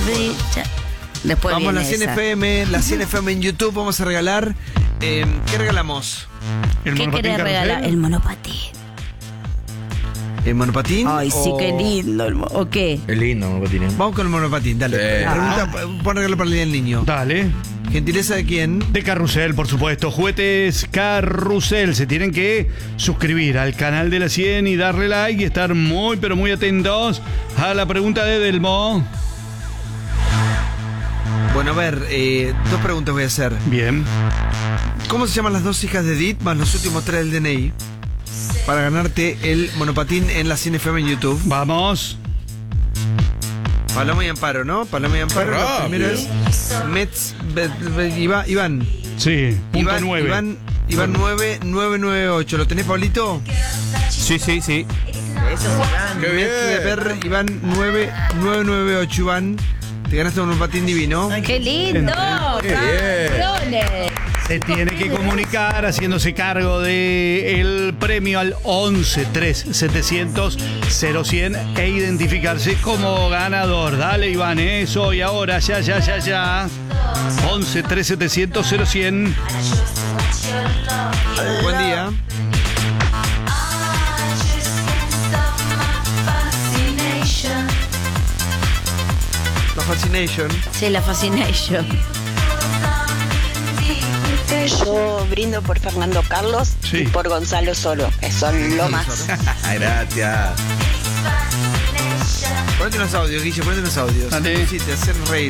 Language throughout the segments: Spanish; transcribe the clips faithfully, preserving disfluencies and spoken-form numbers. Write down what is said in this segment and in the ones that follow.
Después vamos a la viene cien esa. F M, la cien F M en YouTube. Vamos a regalar. Eh, ¿Qué regalamos? El ¿Qué monopatín querés carrusel. regalar? El monopatín. ¿El monopatín? Ay, sí, o- qué lindo. El mo- ¿O qué? Es lindo, monopatín. Vamos con el monopatín, dale. Sí. Pregunta, pon regalo para el día del niño. Dale. ¿Gentileza de quién? De Carrusel, por supuesto. Juguetes Carrusel. Se tienen que suscribir al canal de la cien y darle like y estar muy, pero muy atentos a la pregunta de Delmo. Bueno, a ver, eh, dos preguntas voy a hacer. Bien. ¿Cómo se llaman las dos hijas de Edith más los últimos tres del D N I? Para ganarte el monopatín en la cien F M en YouTube. Vamos. Paloma y Amparo, ¿no? Paloma y Amparo. Lo Rápido. primero es Mets, Be- Be- Iba- Iván. Sí, punto Iván, nueve. Iván, Iván nueve nueve nueve ocho. ¿Lo tenés, Pablito? Sí, sí, sí. ¡Qué bien! Mets, de ver, Iván nueve nueve nueve ocho, Iván. Te ganaste un monopatín divino. ¡Qué lindo! Qué bien. ¡Campeones! Se tiene que comunicar haciéndose cargo de el premio al once tres setecientos cero cien e identificarse como ganador. Dale, Iván, eso y ahora, ya, ya, ya, ya. once tres setecientos cero cien. Buen día. La Fascination. Sí, la Fascination. Yo brindo por Fernando Carlos Sí. y por Gonzalo Solo, que son lo más. Gracias. Ponete unos audios, Guille, ponete unos audios. Dale. Sí, te hacen reír.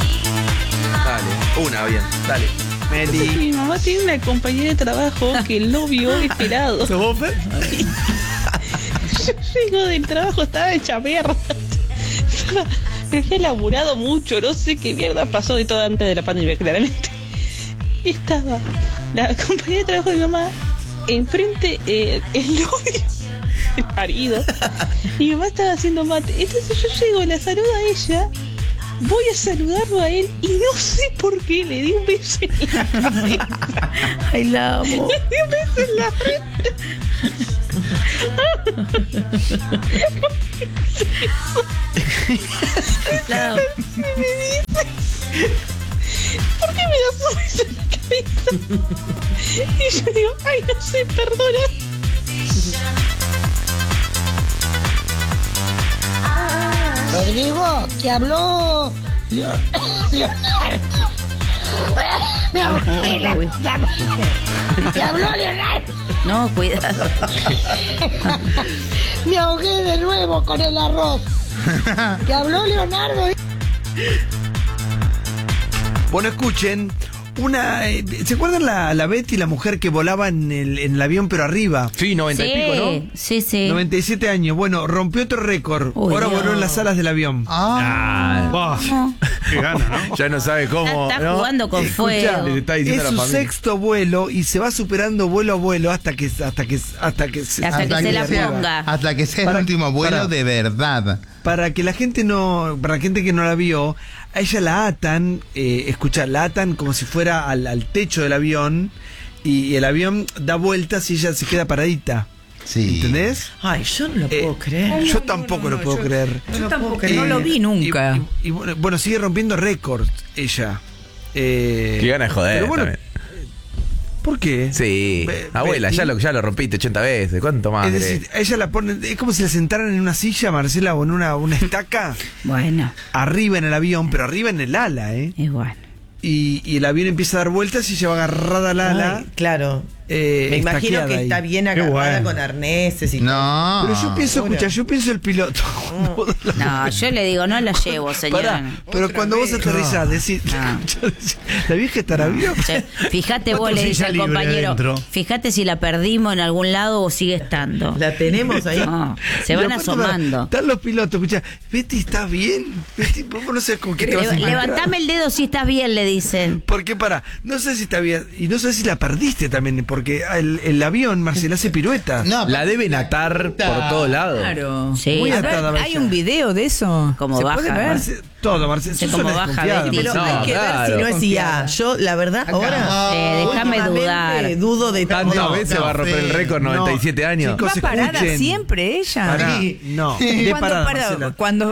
Dale. Una, bien. Dale. Meli. Mi mamá tiene una compañera de trabajo que el novio es pelado. ¿Sos vos, Fer? Yo llego del trabajo, estaba hecha mierda. Estaba- Me había laburado mucho, no sé qué mierda pasó de todo antes de la pandemia, claramente. Y estaba la compañera de trabajo de mi mamá, enfrente eh, el novio, el marido, y mi mamá estaba haciendo mate. Entonces yo llego, la saludo a ella, voy a saludarlo a él y no sé por qué le di un beso en la cabeza. Ay, la amo. Le di un beso en la frente. La amo. ¿Por qué me das un beso en la cabeza? Y yo digo, ay, no sé, perdona. Rodrigo, te habló. Me habló Te habló Leonardo. No, cuidado. Me ahogué de nuevo con el arroz. Te habló Leonardo. Bueno, escuchen. Una, eh, ¿se acuerdan la, la Betty, la mujer que volaba en el, en el avión pero arriba? Sí, noventa y pico, ¿no? Sí, sí. noventa y siete años. Bueno, rompió otro récord. Uy, Ahora Dios. voló en las alas del avión. Ah, Bah, qué gana, ¿no? ya no sabe cómo. Está, está ¿no? jugando con Escuchá, fuego. Le está diciendo Es a la su familia. sexto vuelo y se va superando vuelo a vuelo hasta que hasta que hasta que se, Hasta que se la sea- ponga. Hasta que sea Para- el último vuelo para- de verdad. Para que la gente no, para la gente que no la vio, a ella la atan, eh, escuchar, la atan como si fuera al, al techo del avión y el avión da vueltas y ella se queda paradita. Sí. ¿Entendés? Ay, yo no lo Eh, puedo creer. Yo tampoco lo puedo yo- creer. Yo tampoco, Eh, no lo vi nunca. Y, y- y bueno, bueno, sigue rompiendo récords ella. Eh, Qué gana de joder pero bueno, también. ¿por qué? Sí. Be- Abuela, Betty. ya lo, ya lo rompiste ochenta veces. ¿Cuánto más? Es querés? decir, a ella la ponen, es como si la sentaran en una silla, Marcela, o en una, una estaca, Bueno, arriba en el avión, pero arriba en el ala, ¿eh? es bueno. Y, y el avión empieza a dar vueltas y ella va agarrada al ala. Ay, claro. eh, Me imagino estaqueada que ahí. está bien agarrada bueno. con arneses y No. Pero yo pienso, Ahora. escucha, yo pienso el piloto. No, yo le digo, no la llevo, Pará, señora. pero Otra cuando vos vez. aterrizás, decís, No. la vieja estará viva. Che, Fíjate vos, Cuatro le dice sillas al libres compañero, adentro. fíjate si la perdimos en algún lado o sigue estando. la tenemos ahí. No, se van Y aparte, pará, asomando. Están los pilotos, escucha, Betty, ¿estás bien? Betty, vos no sabés con qué te vas a Le- encontrar. levantame el dedo si estás bien, le dicen. Porque para, no sé si está bien, y no sé si la perdiste también, porque el, el avión, Marcela, hace piruetas. No, La deben atar por todos lados. Claro. Sí. Muy A ver, atada, hay vaya. un video de eso. Como ¿Se baja, puede ver? Marce- todo, Marcela. Sé sos cómo una baja desconfiada, Betty. Pero No, hay que claro. ver si no es I A. Yo, la verdad, ahora Eh, déjame últimamente dudar. dudo de Tantas todo. veces no, va a romper el Fe. récord, No, noventa y siete años. chicos, ¿Va parada escuchen. siempre ella? Pará, Sí. no, ¿Cuándo de parada, para- Marcela. cuando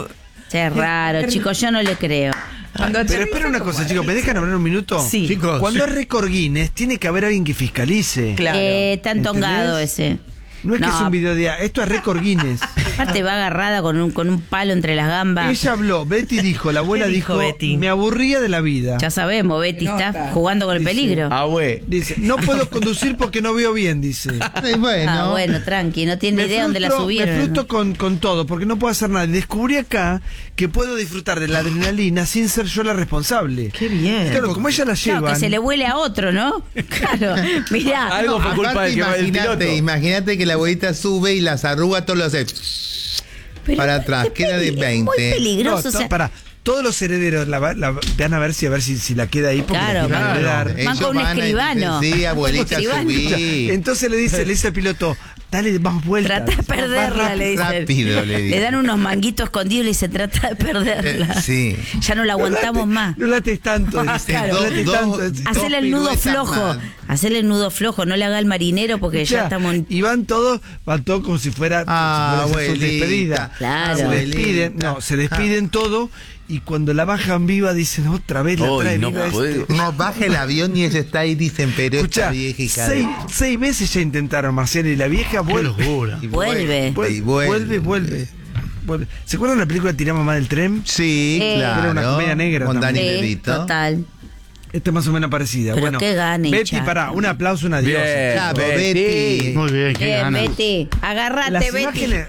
Che, es raro, chicos, yo no le creo. Pero espera una cosa, chicos, ¿me dejan hablar un minuto? Sí. Chicos, Cuando es récord Guinness, tiene que haber alguien que fiscalice. Claro. Eh, está entongado ese. No es que No. es un video de... Esto es récord Guinness. Aparte va agarrada con un, con un palo entre las gambas. Ella habló, Betty dijo, la abuela ¿Qué dijo, dijo Betty? me aburría de la vida. Ya sabemos, Betty está jugando con el Dice, peligro. Ah, güey. Dice, no puedo conducir porque no veo bien, dice. Eh, bueno. Ah, bueno, tranqui, no tiene Me idea dónde la frustro- subieron. Me frustro con, con todo, porque no puedo hacer nada. Y descubrí acá que puedo disfrutar de la adrenalina sin ser yo la responsable. Qué bien. Claro, como ella la Claro, lleva. que se le huele a otro, ¿no? Claro, mirá. Algo fue culpa Aparte, del que va del imagínate, piloto. imagínate que la abuelita sube y las arrugas todo lo hace Pero para es atrás, queda de peli- es veinte. muy No, peligroso. to- o sea, para, todos los herederos la, va- la van a ver si a ver si, si la queda ahí porque Claro, la quieren claro. heredar. Van Ellos con un van a decir, escribano. sí, abuelita, Escribano. subí. Entonces le dice, le dice al piloto, dale más vueltas. trata de perderla, le dicen. rápido, le dicen. dan unos manguitos escondidos y le dice, trata de perderla. Eh, sí. Ya no la aguantamos más. No lates tanto, dice, Claro. no lates Dos- tanto. dos- Hacele el nudo piruetas flojo. más. Hacele el nudo flojo, no le haga el marinero porque ya Ya, estamos en... Y van todos, van todos como si fuera, Ah, como si fuera su abuelita. despedida. Claro. Se Abuelita. despiden, no, se despiden todo y cuando la bajan viva dicen otra vez la Ay, trae no viva puede. este. No, baja el avión y ella está ahí, dicen, pero Escucha, esta vieja hija de- seis, seis veces ya intentaron, Marcelo, y la vieja qué vuelve. locura. y Vuelve. Vuelve, y vuelve, vuelve, vuelve. ¿Se acuerdan de la película Tirá mamá del tren? Sí, Eh. claro. Era una comedia negra Con Dani también. Sí, Bebito. total. Esta es más o menos parecida. Pero bueno, qué gane, Betty, Chaco. pará, un aplauso, una diosa. Bien, Bravo, Betty. Betty. Muy bien, qué Bien, ganas. Betty. Agárrate, Las Betty. imágenes,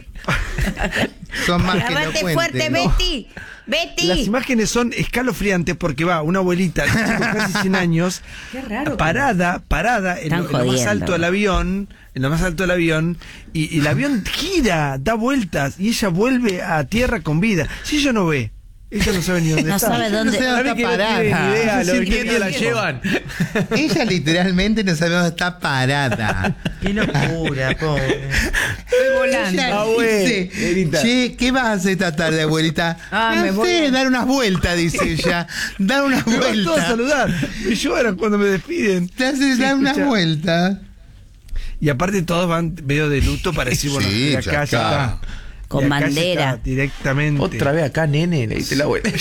Son más que Agárrate no fuerte, cuenten. Betty. Betty. las imágenes son escalofriantes porque va una abuelita de casi cien años parada, parada en Están lo, en lo más jodiendo. alto del avión, en lo más alto del avión, y, y el avión gira, da vueltas y ella vuelve a tierra con vida. Si ella no ve, ella no sabe ni dónde No está. sabe dónde. No sé dónde Sabe está que no tiene parada. ni idea, Ella lo sí que que la no- llevan. Ella literalmente no sabe dónde está parada. Qué locura, pobre. Ella dice, abuelita. che, ¿qué vas a hacer esta tarde, abuelita? Ah, no me voy sé, a- dar unas vueltas, dice ella. Dar unas Me van todos a vueltas. saludar. Me lloran cuando me despiden. Te hace Sí, dar unas escucha. vueltas. Y aparte todos van medio de luto para decir, bueno, Sí, de acá ya ya está. está. Con De acá ya bandera. está, directamente. Otra vez acá, nene, le dice la abuela.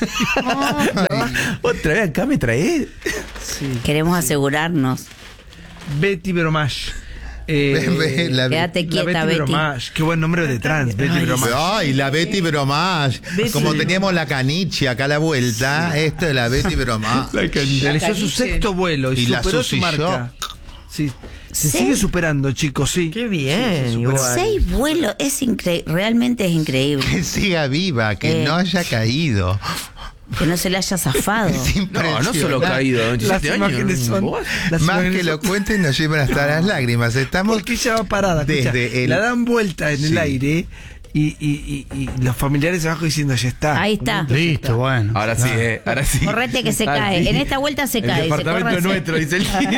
Otra vez acá me traes. Queremos asegurarnos. Betty Bromage. Eh, Ve, ve, la- Quédate la quieta, Betty Betty. Bromage. Qué buen nombre de trans, Betty Bromage. Ay, la Betty Bromage. Como teníamos la caniche acá a la vuelta, esto es la Betty Bromage. Realizó su sexto vuelo y, Y la superó su Susi marca. Sí. Se Sí. sigue superando, chicos, sí. Qué bien, Sí, sí, igual. Seis vuelos, es increíble, realmente es increíble. Que siga viva, que Eh. no haya caído. Que no se le haya zafado. Es No, no solo impresionante. caído, Las veintisiete años. imágenes son. ¿Vos? las Más imágenes que lo son- cuenten nos llevan hasta las lágrimas. Estamos Porque ella va parada. escucha, desde el- La dan vuelta en Sí. el aire y, y, y, y los familiares abajo diciendo ya está. Ahí está. Listo, bueno. Ahora sí, eh, ahora sí. Correte que se Ahora cae. sí. En esta vuelta se El cae. se departamento corre es así. nuestro, dice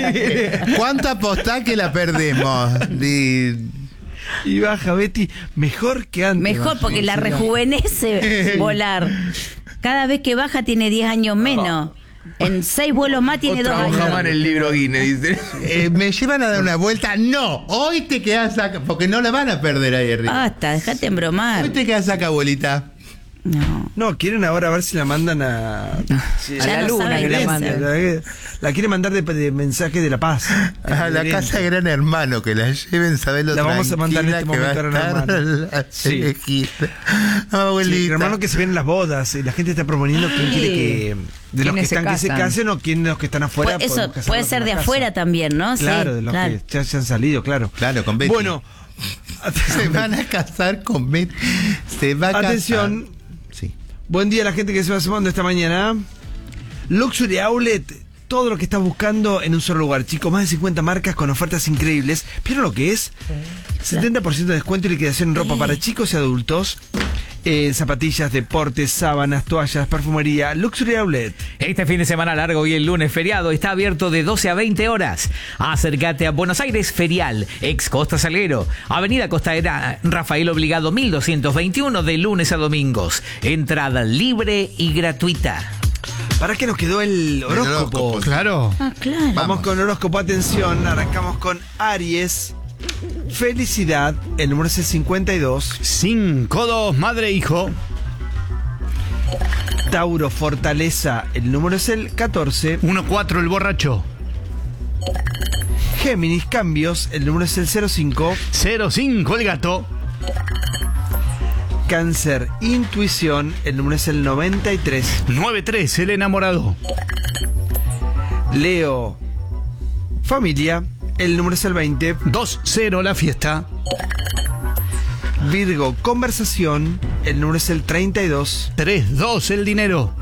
el ¿cuánto apostá que la perdemos? Di- Y baja Betty mejor que antes. Mejor baja. porque la Sí, rejuvenece volar. Cada vez que baja tiene diez años menos. En seis vuelos más tiene Otra dos hoja años. más en el libro Guinness, dice. Eh, me llevan a dar una vuelta. No, hoy te quedas acá, porque no la van a perder ahí arriba. Basta, dejate embromar. Hoy te quedas acá, abuelita. No. No, quieren ahora a ver si la mandan a. Sí, Ya la no luna saben que la qué manden. hacer. La, la quiere mandar de, de mensaje de la paz. A la casa de Gran Hermano, que la lleven, sabes lo La vamos a mandar en este tranquila que momento va a Gran estar Hermano. la Sí. viejita. Sí, Abuelita. hermano, que se vienen las bodas y la gente está proponiendo quién quiere que. De los que ¿Quiénes se están que se casan? casen o quién de los que están afuera. Puede- eso podemos casarnos puede en ser la de casa. afuera también, ¿no? Claro, Sí, de los claro. que ya se han salido, claro. Claro, con Betty. Bueno, Se van a casar con Betty. Se va a casar. atención. Sí. Buen día a la gente que se va sumando esta mañana. Luxury Outlet, todo lo que estás buscando en un solo lugar, chicos. Más de cincuenta marcas con ofertas increíbles. ¿Vieron lo que es? setenta por ciento de descuento y liquidación en ropa para chicos y adultos. Eh, zapatillas, deportes, sábanas, toallas, perfumería. Luxury Outlet. Este fin de semana largo y el lunes feriado está abierto de doce a veinte horas. Acércate a Buenos Aires Ferial, ex Costa Salguero, Avenida Costanera, Rafael Obligado mil doscientos veintiuno, de lunes a domingos. Entrada libre y gratuita. ¿Para qué nos quedó el horóscopo? horóscopo. Claro. Ah, claro. Vamos con horóscopo, atención. Arrancamos con Aries. Felicidad, el número es el cincuenta y dos. cinco dos, madre e hijo. Tauro Fortaleza, el número es el catorce. uno cuatro el borracho. Géminis Cambios, el número es el cero cinco. cero cinco el gato. Cáncer Intuición, el número es el noventa y tres. nueve tres el enamorado. Leo Familia, el número es el veinte. dos cero la fiesta. Virgo Conversación, el número es el treinta y dos. tres dos el dinero.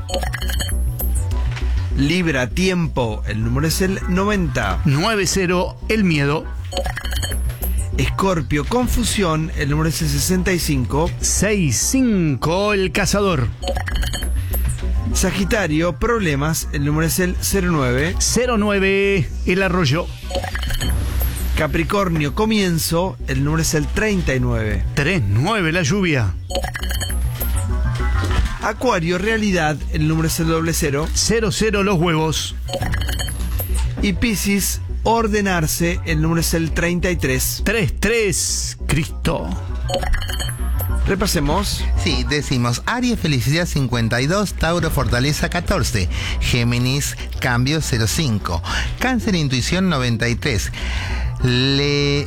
Libra Tiempo, el número es el noventa. nueve cero el miedo. Escorpio Confusión, el número es el sesenta y cinco. seis cinco el cazador. Sagitario Problemas, el número es el cero nueve. cero nueve el arroyo. Capricornio Comienzo, el número es el treinta y nueve. tres nueve la lluvia. Acuario Realidad, el número es el doble cero. cero cero los huevos. Y Piscis Ordenarse, el número es el treinta y tres. tres tres Cristo. Repasemos. Sí, decimos Aries Felicidad cincuenta y dos, Tauro Fortaleza catorce, Géminis Cambio cero cinco, Cáncer Intuición noventa y tres, Le...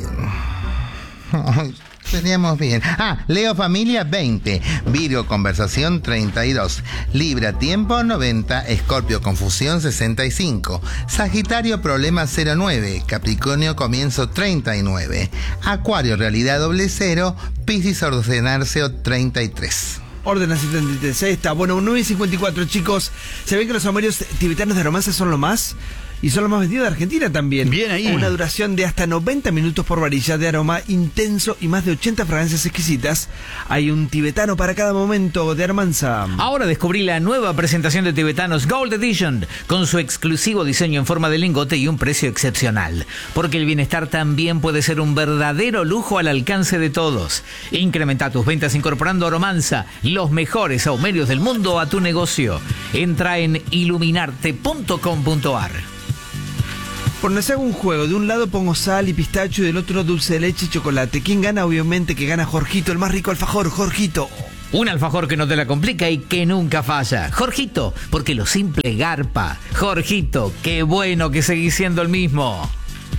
Teníamos bien. Ah, Leo Familia veinte, Virgo Conversación treinta y dos, Libra Tiempo noventa, Escorpio Confusión sesenta y cinco, Sagitario Problema cero nueve, Capricornio Comienzo treinta y nueve, Acuario Realidad doble cero, Piscis Ordenarse treinta y tres. Orden setenta y tres, ahí está. Bueno, nueve y cincuenta y cuatro, chicos. ¿Se ven que los aumerios tibetanos de romance son lo más? Y son los más vendidos de Argentina también. Bien ahí. Una duración de hasta noventa minutos por varilla, de aroma intenso y más de ochenta fragancias exquisitas. Hay un tibetano para cada momento de Armanza. Ahora descubrí la nueva presentación de tibetanos Gold Edition, con su exclusivo diseño en forma de lingote y un precio excepcional. Porque el bienestar también puede ser un verdadero lujo al alcance de todos. Incrementa tus ventas incorporando Aromanza, los mejores ahumerios del mundo, a tu negocio. Entra en iluminarte punto com punto ar. Por no hago un juego, de un lado pongo sal y pistacho y del otro dulce de leche y chocolate. ¿Quién gana? Obviamente que gana Jorgito, el más rico alfajor, Jorgito. Un alfajor que no te la complica y que nunca falla. Jorgito, porque lo simple garpa. Jorgito, qué bueno que seguís siendo el mismo.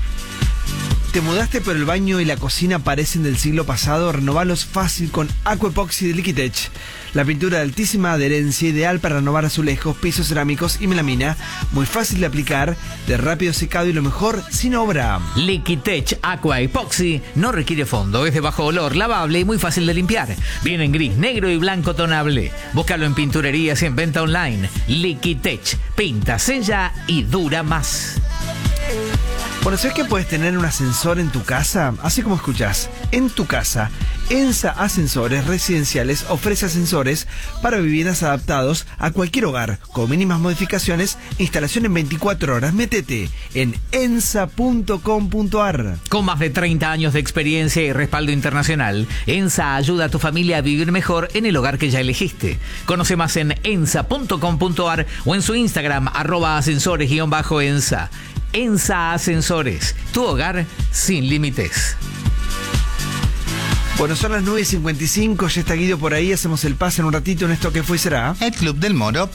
¿Te mudaste pero el baño y la cocina parecen del siglo pasado? Renovalos fácil con Aqua Epoxy de Liquitech. La pintura de altísima adherencia, ideal para renovar azulejos, pisos cerámicos y melamina. Muy fácil de aplicar, de rápido secado y lo mejor, sin obra. Liquitech Aqua Epoxy no requiere fondo, es de bajo olor, lavable y muy fácil de limpiar. Viene en gris, negro y blanco tonable. Búscalo en pinturerías y en venta online. Liquitech, pinta, sella y dura más. Bueno, ¿sabes que puedes tener un ascensor en tu casa? Así como escuchás, en tu casa. ENSA Ascensores Residenciales ofrece ascensores para viviendas adaptados a cualquier hogar, con mínimas modificaciones, instalación en veinticuatro horas. Métete en ensa punto com punto ar. Con más de treinta años de experiencia y respaldo internacional, ENSA ayuda a tu familia a vivir mejor en el hogar que ya elegiste. Conoce más en ensa punto com punto ar o en su Instagram, arroba ascensores-ensa. ENSA Ascensores, tu hogar sin límites. Bueno, son las nueve y cincuenta y cinco, ya está Guido por ahí, hacemos el pase en un ratito en esto que fue y será. El Club del Moro.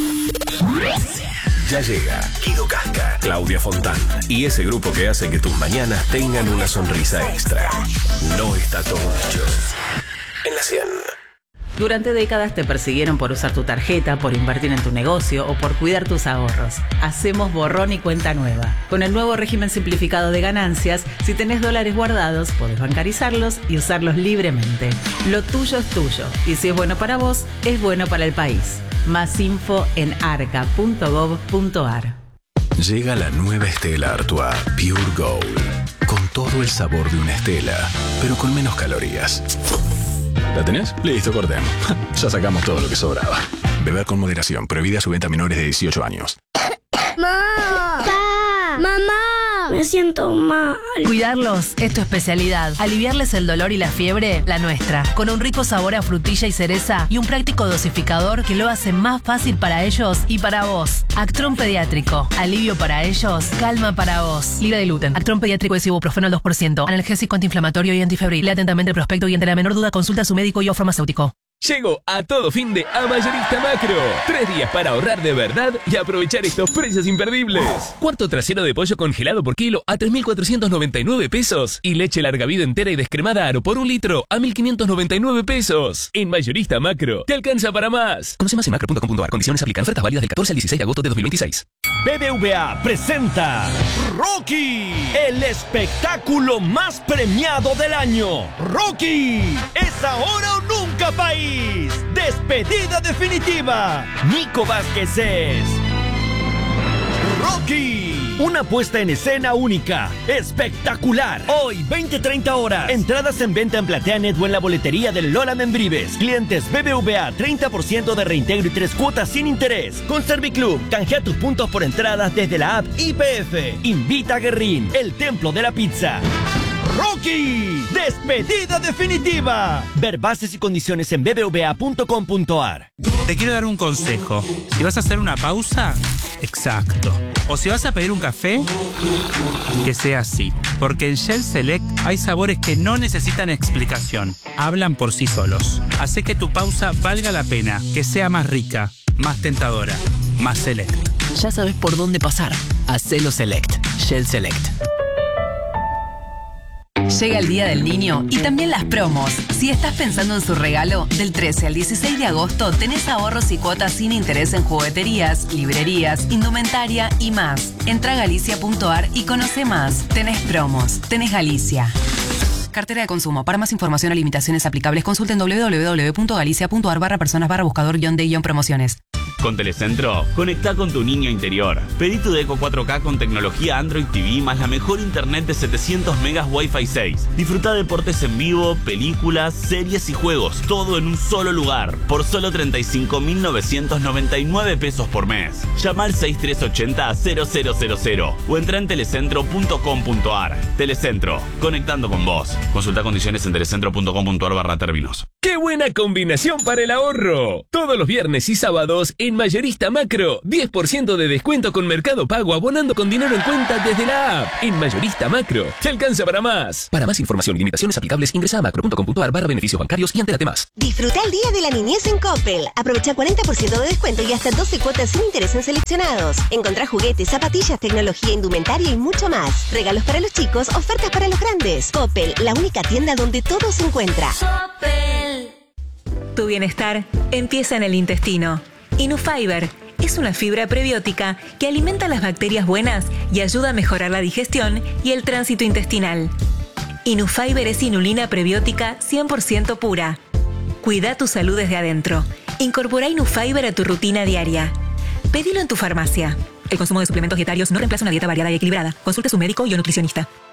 Ya llega Guido Casca, Claudia Fontán y ese grupo que hace que tus mañanas tengan una sonrisa extra. No está todo dicho. En la cien. Durante décadas te persiguieron por usar tu tarjeta, por invertir en tu negocio o por cuidar tus ahorros. Hacemos borrón y cuenta nueva. Con el nuevo régimen simplificado de ganancias, si tenés dólares guardados, podés bancarizarlos y usarlos libremente. Lo tuyo es tuyo y si es bueno para vos, es bueno para el país. Más info en arca punto gov punto ar. Llega la nueva Stella Artois Pure Gold, con todo el sabor de una Stella, pero con menos calorías. ¿La tenés? Listo, cortemos. Ya sacamos todo lo que sobraba. Beber con moderación. Prohibida su venta a menores de dieciocho años. ¡Mamá! ¡Pa! ¡Mamá! Me siento mal. Cuidarlos es tu especialidad. Aliviarles el dolor y la fiebre, la nuestra. Con un rico sabor a frutilla y cereza y un práctico dosificador que lo hace más fácil para ellos y para vos. Actron Pediátrico. Alivio para ellos, calma para vos. Libre de gluten. Actron Pediátrico es ibuprofeno al dos por ciento. Analgésico, antiinflamatorio y antifebril. Lea atentamente el prospecto y ante la menor duda consulta a su médico y o farmacéutico. Llegó a todo fin de a Mayorista Macro. Tres días para ahorrar de verdad y aprovechar estos precios imperdibles. Cuarto trasero de pollo congelado por kilo a tres mil cuatrocientos noventa y nueve pesos. Y leche larga vida entera y descremada Aro por un litro a mil quinientos noventa y nueve pesos. En Mayorista Macro, te alcanza para más. Conoce más en macro punto com punto a r. Condiciones aplican. Ofertas válidas del catorce al dieciséis de agosto de dos mil veintiséis. B B V A presenta Rocky, el espectáculo más premiado del año. Rocky, es ahora o nunca, país. Despedida definitiva. Nico Vázquez es Rocky, una puesta en escena única, espectacular. Hoy, veinte treinta horas. Entradas en venta en PlateaNet o en la boletería del Lola Membrives. Clientes B B V A, treinta por ciento de reintegro y tres cuotas sin interés. Con Serviclub, canjea tus puntos por entradas desde la app I P F. Invita a Guerrín, el templo de la pizza. Rocky, despedida definitiva. Ver bases y condiciones en b b v a punto com punto a r. Te quiero dar un consejo. Si vas a hacer una pausa, exacto. O si vas a pedir un café, que sea así. Porque en Shell Select hay sabores que no necesitan explicación. Hablan por sí solos. Hace que tu pausa valga la pena, que sea más rica, más tentadora, más select. Ya sabes por dónde pasar. Hacelo Select. Shell Select. Llega el Día del Niño y también las promos. Si estás pensando en su regalo, del trece al dieciséis de agosto tenés ahorros y cuotas sin interés en jugueterías, librerías, indumentaria y más. Entra a galicia punto a r y conoce más. Tenés promos. Tenés Galicia. Cartera de consumo. Para más información o limitaciones aplicables, consulten w w w punto galicia punto a r barra personas barra buscador guión de guión promociones. Con Telecentro, conectá con tu niño interior. Pedí tu Deco cuatro K con tecnología Android T V más la mejor internet de setecientos megas Wi-Fi seis. Disfruta deportes en vivo, películas, series y juegos, todo en un solo lugar, por solo treinta y cinco mil novecientos noventa y nueve pesos por mes. Llama al seis tres ocho cero cero cero cero cero o entra en telecentro punto com punto a r. Telecentro, conectando con vos. Consulta condiciones en telecentro punto com punto a r barra términos. ¡Qué buena combinación para el ahorro! Todos los viernes y sábados en Mayorista Macro, diez por ciento de descuento con Mercado Pago abonando con dinero en cuenta desde la app. En Mayorista Macro, te alcanza para más. Para más información y limitaciones aplicables, ingresa a macro punto com punto a r barra beneficios bancarios y entérate más. Disfruta el Día de la Niñez en Coppel. Aprovecha cuarenta por ciento de descuento y hasta doce cuotas sin interés en seleccionados. Encontrá juguetes, zapatillas, tecnología, indumentaria y mucho más. Regalos para los chicos, ofertas para los grandes. Coppel, la única tienda donde todo se encuentra. Coppel. Tu bienestar empieza en el intestino. Inufiber es una fibra prebiótica que alimenta las bacterias buenas y ayuda a mejorar la digestión y el tránsito intestinal. Inufiber es inulina prebiótica cien por ciento pura. Cuida tu salud desde adentro. Incorpora Inufiber a tu rutina diaria. Pedilo en tu farmacia. El consumo de suplementos dietarios no reemplaza una dieta variada y equilibrada. Consulte a su médico y o nutricionista.